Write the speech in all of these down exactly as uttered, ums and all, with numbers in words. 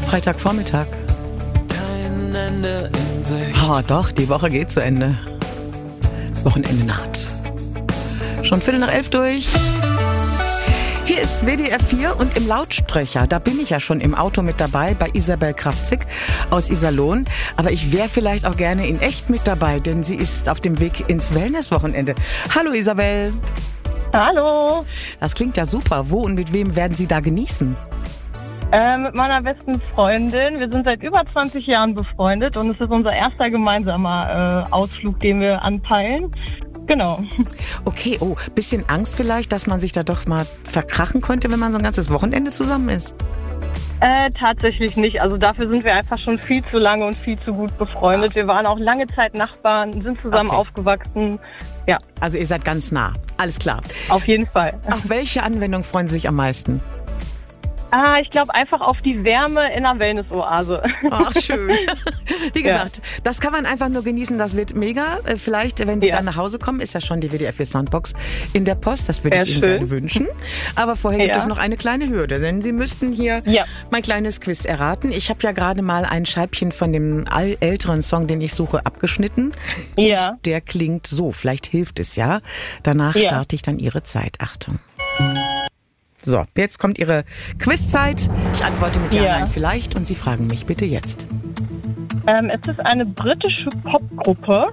Freitagvormittag. Kein Ende in Sicht. Oh, doch, die Woche geht zu Ende. Das Wochenende naht. Schon Viertel nach elf durch. Hier ist W D R vier und im Lautsprecher, da bin ich ja schon im Auto mit dabei bei Isabel Kraftzig aus Iserlohn. Aber ich wäre vielleicht auch gerne in echt mit dabei, denn sie ist auf dem Weg ins Wellnesswochenende. Hallo Isabel. Hallo. Das klingt ja super. Wo und mit wem werden Sie da genießen? Äh, mit meiner besten Freundin. Wir sind seit über zwanzig Jahren befreundet und es ist unser erster gemeinsamer äh, Ausflug, den wir anpeilen. Genau. Okay, oh, bisschen Angst vielleicht, dass man sich da doch mal verkrachen könnte, wenn man so ein ganzes Wochenende zusammen ist? Äh, tatsächlich nicht. Also dafür sind wir einfach schon viel zu lange und viel zu gut befreundet. Wir waren auch lange Zeit Nachbarn, sind zusammen Okay. aufgewachsen. Ja, Also ihr seid ganz nah, alles klar. auf jeden Fall. Auf welche Anwendung freuen Sie sich am meisten? Ah, ich glaube einfach auf die Wärme in einer Wellnessoase. Ach, schön. Wie gesagt, ja. Das kann man einfach nur genießen, das wird mega. Vielleicht, wenn Sie Ja. dann nach Hause kommen, ist ja schon die W D R vier Soundbox in der Post. Das würde Sehr ich Ihnen schön. gerne wünschen. Aber vorher gibt Ja. es noch eine kleine Hürde, denn Sie müssten hier Ja. mein kleines Quiz erraten. Ich habe ja gerade mal ein Scheibchen von dem all- älteren Song, den ich suche, abgeschnitten. Ja. Und der klingt so, vielleicht hilft es ja. Danach Ja. starte ich dann Ihre Zeit. Achtung. So, jetzt kommt Ihre Quizzeit. Ich antworte mit Ja, Ja. Nein, vielleicht und Sie fragen mich bitte jetzt. Ähm, es ist eine britische Popgruppe.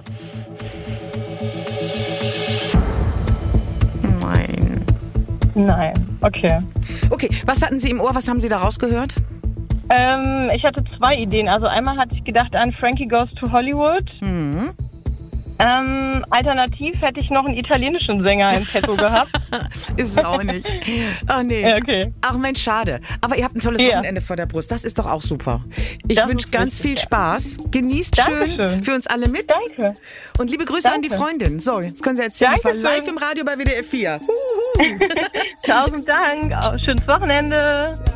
Nein. Nein, okay. Okay, was hatten Sie im Ohr? Was haben Sie da rausgehört? Ähm, ich hatte zwei Ideen. Also einmal hatte ich gedacht an Frankie Goes to Hollywood. Mhm. Ähm, alternativ hätte ich noch einen italienischen Sänger im Petto gehabt. Ist es auch nicht. Oh nee. Ja, okay. Ach Mensch, schade. Aber ihr habt ein tolles Ja. Wochenende vor der Brust. Das ist doch auch super. Ich Das wünsche ist ganz richtig, viel ja. Spaß. Genießt schön Dankeschön. für uns alle mit. Danke. Und liebe Grüße an die Danke. Freundin. So, jetzt können Sie erzählen. Ich war Dankeschön. live im Radio bei W D R vier. Tausend Dank. Schönes Wochenende.